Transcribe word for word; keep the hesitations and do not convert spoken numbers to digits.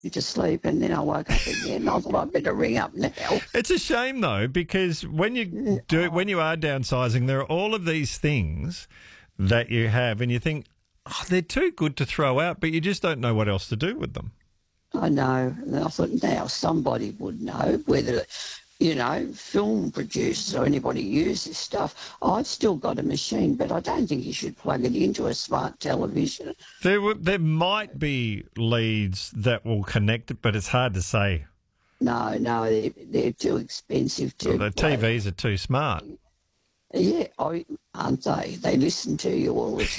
to sleep, and then I woke up again. I thought I'd better ring up now. It's a shame though, because when you do when you are downsizing, there are all of these things that you have, and you think, oh, they're too good to throw out, but you just don't know what else to do with them. I know. And I thought now somebody would know whether, you know, film producers or anybody use this stuff. I've still got a machine, but I don't think you should plug it into a smart television. There, w- there might be leads that will connect it, but it's hard to say. No, no, they're, they're too expensive to. Well, the T Vs are too smart. Yeah, I, aren't they? They listen to you all the time.